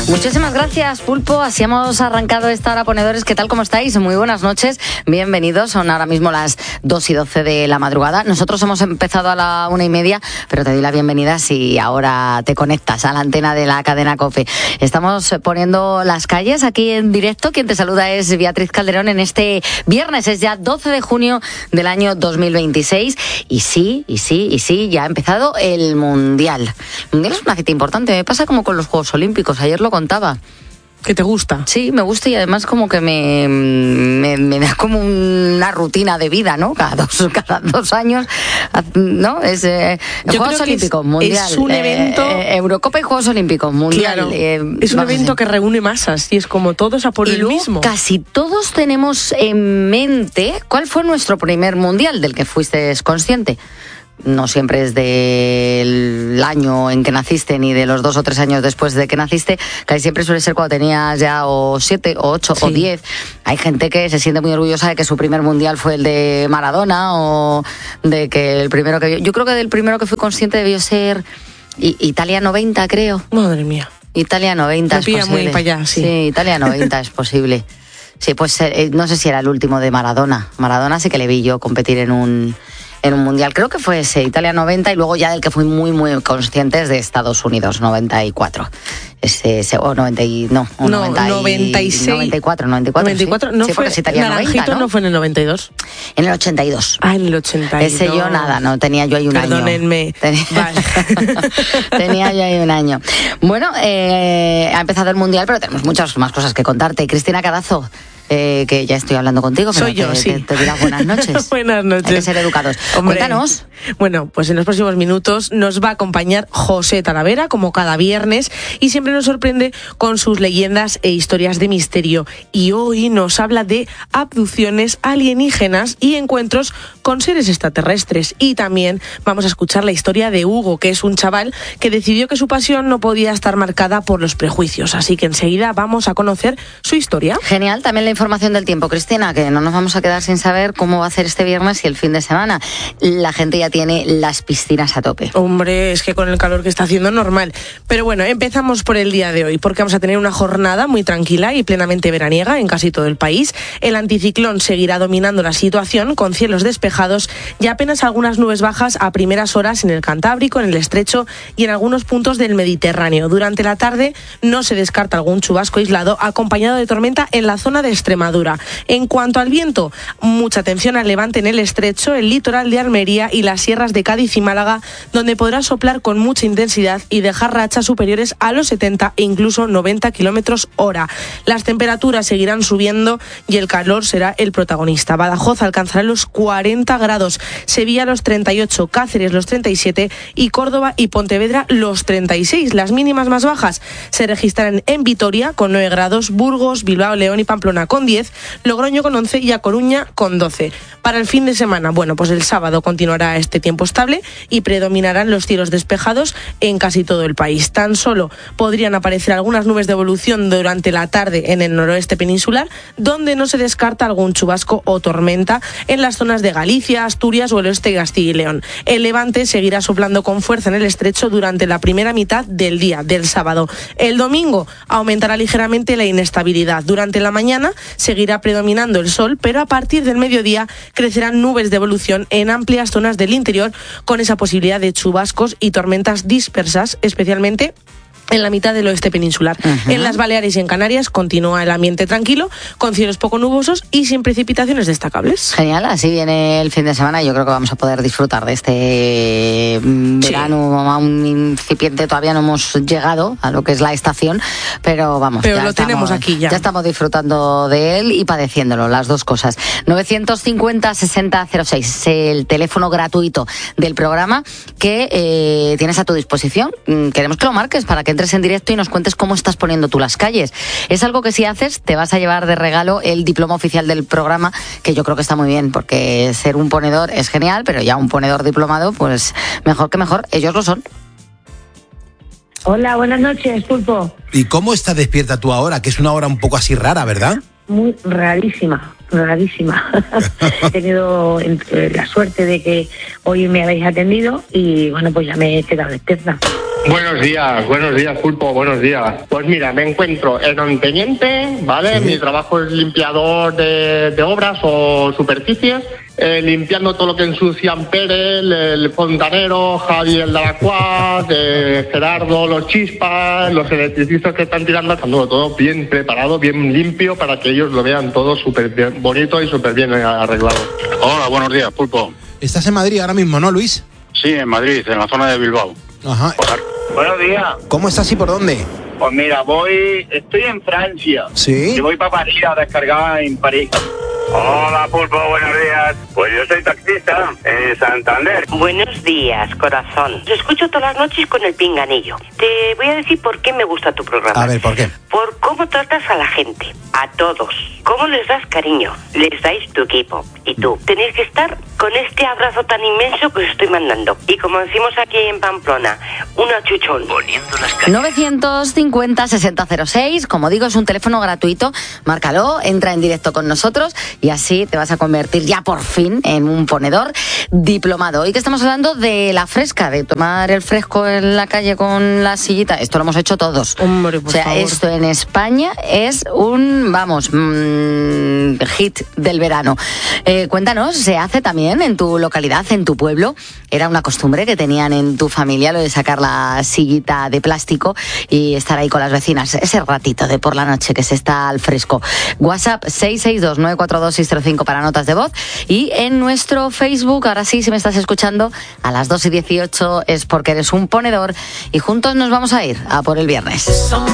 Muchísimas gracias, Pulpo. Así hemos arrancado esta hora, ponedores. ¿Qué tal? ¿Cómo estáis? Muy buenas noches. Bienvenidos. Son ahora mismo las 2:12 de la madrugada. Nosotros hemos empezado a la 1:30, pero te doy la bienvenida si ahora te conectas a la antena de la cadena COPE. Estamos poniendo las calles aquí en directo. Quien te saluda es Beatriz Calderón en este viernes. Es ya 12 de junio del año 2026. Y sí, ya ha empezado el Mundial. El Mundial es una cita importante. Me pasa como con los Juegos Olímpicos. Ayer lo contaba. ¿Que te gusta? Sí, me gusta y además como que me da como una rutina de vida, ¿no? Cada dos años, ¿no? Es Juegos Olímpicos, Mundial. Es un evento... Eurocopa y Juegos Olímpicos, Mundial. Claro, es un evento que reúne masas y es como todos a por el mismo. Casi todos tenemos en mente cuál fue nuestro primer Mundial del que fuiste consciente. No siempre es del año en que naciste ni de los 2 o 3 años después de que naciste, casi siempre suele ser cuando tenías ya o 7 o 8 o 10. Hay gente que se siente muy orgullosa de que su primer mundial fue el de Maradona o de que el primero que vio. Yo creo que del primero que fui consciente debió ser Italia 90, creo. Madre mía. Italia 90 es posible. Muy para allá, sí. Sí, Italia 90 es posible. Sí, pues no sé si era el último de Maradona. Maradona sí que le vi yo competir en un mundial, creo que fue ese, Italia 90, y luego ya del que fui muy, muy consciente es de Estados Unidos, 94. O 90 y... No, 96. 94, no sí, fue, es Italia 90, ¿no? No fue en el 92. En el 82. Ah, en el 82. Ese yo nada, no tenía yo ahí un Perdónenme. año. Vale. Tenía yo ahí un año. Bueno, ha empezado el mundial, pero tenemos muchas más cosas que contarte. Cristina Carazo, que ya estoy hablando contigo, pero soy yo, sí. Te dirás buenas noches. Buenas noches. Hay que ser educados. Hombre, cuéntanos. Bueno, pues en los próximos minutos nos va a acompañar José Talavera, como cada viernes, y siempre nos sorprende con sus leyendas e historias de misterio. Y hoy nos habla de abducciones alienígenas y encuentros con seres extraterrestres. Y también vamos a escuchar la historia de Hugo, que es un chaval que decidió que su pasión no podía estar marcada por los prejuicios. Así que enseguida vamos a conocer su historia. Genial. También la información del tiempo, Cristina, que no nos vamos a quedar sin saber cómo va a ser este viernes y el fin de semana. La gente ya tiene las piscinas a tope. Hombre, es que con el calor que está haciendo normal. Pero bueno, empezamos por el día de hoy, porque vamos a tener una jornada muy tranquila y plenamente veraniega en casi todo el país. El anticiclón seguirá dominando la situación con cielos despejados y apenas algunas nubes bajas a primeras horas en el Cantábrico, en el Estrecho y en algunos puntos del Mediterráneo. Durante la tarde no se descarta algún chubasco aislado acompañado de tormenta en la zona de Extremadura. En cuanto al viento, mucha atención al levante en el Estrecho, el litoral de Almería y las sierras de Cádiz y Málaga, donde podrá soplar con mucha intensidad y dejar rachas superiores a los 70 e incluso 90 kilómetros hora. Las temperaturas seguirán subiendo y el calor será el protagonista. Badajoz alcanzará los 40 grados, Sevilla los 38, Cáceres los 37 y Córdoba y Pontevedra los 36. Las mínimas más bajas se registrarán en Vitoria con 9 grados, Burgos, Bilbao, León y Pamplona con 10, Logroño con 11 y A Coruña con 12. Para el fin de semana, bueno, pues el sábado continuará este tiempo estable y predominarán los cielos despejados en casi todo el país. Tan solo podrían aparecer algunas nubes de evolución durante la tarde en el noroeste peninsular, donde no se descarta algún chubasco o tormenta en las zonas de Galicia, Asturias o el oeste de Castilla y León. El levante seguirá soplando con fuerza en el Estrecho durante la primera mitad del día, del sábado. El domingo aumentará ligeramente la inestabilidad. Durante la mañana seguirá predominando el sol, pero a partir del mediodía crecerán nubes de evolución en amplias zonas del interior, con esa posibilidad de chubascos y tormentas dispersas, especialmente en la mitad del oeste peninsular. Uh-huh. En las Baleares y en Canarias continúa el ambiente tranquilo, con cielos poco nubosos y sin precipitaciones destacables. Genial, así viene el fin de semana. Yo creo que vamos a poder disfrutar de este verano aún incipiente. Todavía no hemos llegado a lo que es la estación, pero vamos. Pero lo tenemos aquí ya. Ya estamos disfrutando de él y padeciéndolo, las dos cosas. 950-6006 es el teléfono gratuito del programa que tienes a tu disposición. Queremos que lo marques para que entres en directo y nos cuentes cómo estás poniendo tú las calles. Es algo que si haces te vas a llevar de regalo el diploma oficial del programa, que yo creo que está muy bien, porque ser un ponedor es genial, pero ya un ponedor diplomado, pues mejor que mejor. Ellos lo son. Hola, buenas noches, Pulpo. ¿Y cómo estás despierta tú ahora? Que es una hora un poco así rara, ¿verdad? Muy rarísima. He tenido la suerte de que hoy me habéis atendido y bueno, pues ya me he quedado despierta. Buenos días, Pulpo, buenos días. Pues mira, me encuentro en Onteniente, ¿vale? Sí. Mi trabajo es limpiador de obras o superficies, limpiando todo lo que ensucian Pérez, el fontanero, Javi el de la Cuad, Gerardo, los chispas, los electricistas que están tirando, dejándolo todo bien preparado, bien limpio, para que ellos lo vean todo súper bien, bonito y súper bien arreglado. Hola, buenos días, Pulpo. Estás en Madrid ahora mismo, ¿no, Luis? Sí, en Madrid, en la zona de Bilbao. Ajá. Buenos días. ¿Cómo estás y por dónde? Pues mira, estoy en Francia. ¿Sí? Y voy para París a descargar en París. Hola, Pulpo, buenos días. Pues yo soy taxista en Santander. Buenos días, corazón. Te escucho todas las noches con el pinganillo. Te voy a decir por qué me gusta tu programa. A ver, ¿por qué? Por cómo tratas a la gente, a todos. Cómo les das cariño, les dais tu equipo. Y tú, tenéis que estar con este abrazo tan inmenso que os estoy mandando. Y como decimos aquí en Pamplona, un achuchón. Poniendo las caras. 950-6006, como digo, es un teléfono gratuito. Márcalo, entra en directo con nosotros y así te vas a convertir ya por fin en un ponedor diplomado. Hoy que estamos hablando de la fresca, de tomar el fresco en la calle con la sillita, esto lo hemos hecho todos. Hombre, por favor. Esto en España es un, hit del verano. Cuéntanos, ¿se hace también en tu localidad, en tu pueblo? ¿Era una costumbre que tenían en tu familia lo de sacar la sillita de plástico y estar ahí con las vecinas ese ratito de por la noche que se está al fresco? WhatsApp 662-942-605 para notas de voz, y en nuestro Facebook, ahora sí, si me estás escuchando, a las 2:18 es porque eres un ponedor y juntos nos vamos a ir a por el viernes.